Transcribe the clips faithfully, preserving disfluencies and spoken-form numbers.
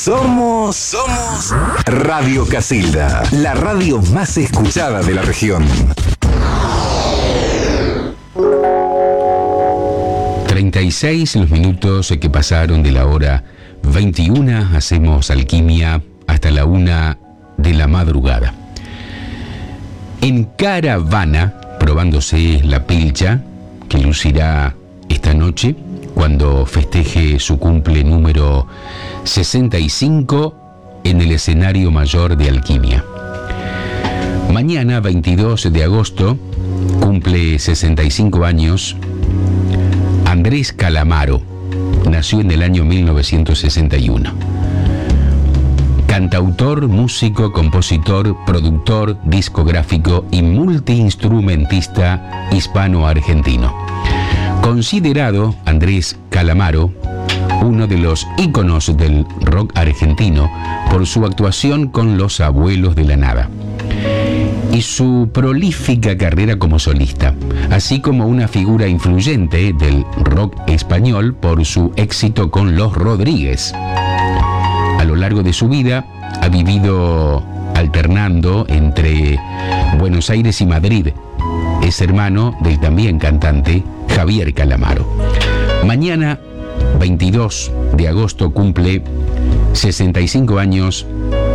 Somos, somos Radio Casilda, la radio más escuchada de la región. treinta y seis los minutos que pasaron de la hora veintiuna. Hacemos alquimia hasta la una de la madrugada. En Caravana, probándose la pilcha que lucirá esta noche cuando festeje su cumple número sesenta y cinco en el escenario mayor de Alquimia. Mañana, veintidós de agosto, cumple sesenta y cinco años Andrés Calamaro. Nació en el año mil novecientos sesenta y uno. Cantautor, músico, compositor, productor, discográfico y multiinstrumentista hispano-argentino. Considerado Andrés Calamaro uno de los íconos del rock argentino por su actuación con Los Abuelos de la Nada y su prolífica carrera como solista, así como una figura influyente del rock español por su éxito con Los Rodríguez. A lo largo de su vida ha vivido alternando entre Buenos Aires y Madrid. Es hermano del también cantante Javier Calamaro. Mañana, veintidós de agosto, cumple sesenta y cinco años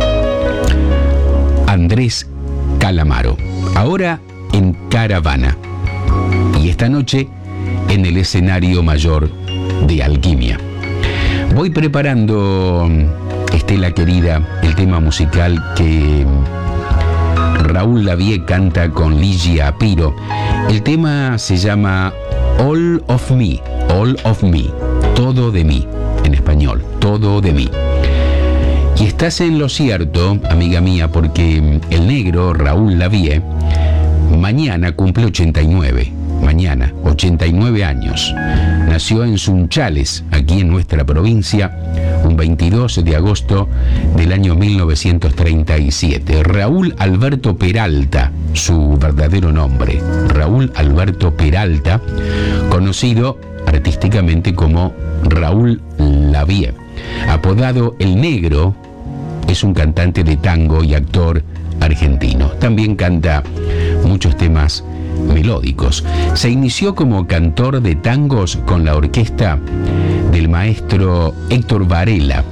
Andrés Calamaro. Ahora en Caravana y esta noche en el escenario mayor de Alquimia. Voy preparando, Estela querida, el tema musical que Raúl Lavie canta con Ligia Apiro. El tema se llama All of Me, All of Me, todo de mí, en español, todo de mí. Y estás en lo cierto, amiga mía, porque el negro Raúl Lavie mañana cumple ochenta y nueve, mañana, ochenta y nueve años. Nació en Sunchales, aquí en nuestra provincia, un veintidós de agosto del año mil novecientos treinta y siete. Raúl Alberto Peralta, su verdadero nombre, Raúl Alberto Peralta, conocido artísticamente como Raúl Lavie, apodado El Negro. Es un cantante de tango y actor argentino. También canta muchos temas melódicos. Se inició como cantor de tangos con la orquesta del maestro Héctor Varela.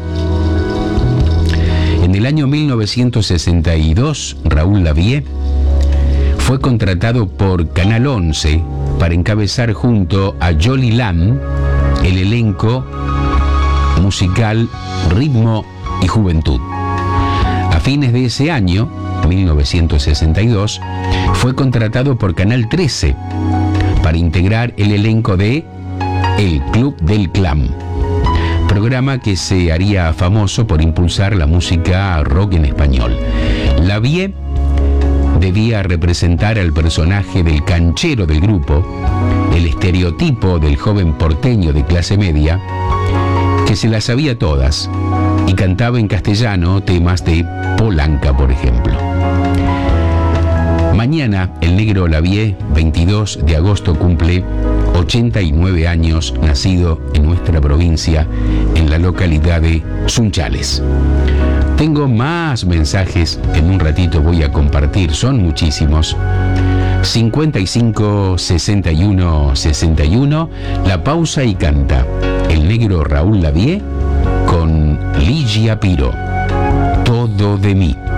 En el año mil novecientos sesenta y dos, Raúl Lavie fue contratado por Canal once para encabezar junto a Jolly Lam el elenco musical Ritmo y Juventud. A fines de ese año, mil novecientos sesenta y dos, fue contratado por Canal trece para integrar el elenco de El Club del Clam, programa que se haría famoso por impulsar la música rock en español. Lavie debía representar al personaje del canchero del grupo, el estereotipo del joven porteño de clase media que se las sabía todas y cantaba en castellano temas de Polanca, por ejemplo. Mañana el negro Lavie, veintidós de agosto, cumple ochenta y nueve años, nacido en nuestra provincia, en la localidad de Sunchales. Tengo más mensajes, en un ratito voy a compartir, son muchísimos. cincuenta y cinco, sesenta y uno, sesenta y uno, la pausa y canta el negro Raúl Lavie con Ligia Apiro, todo de mí.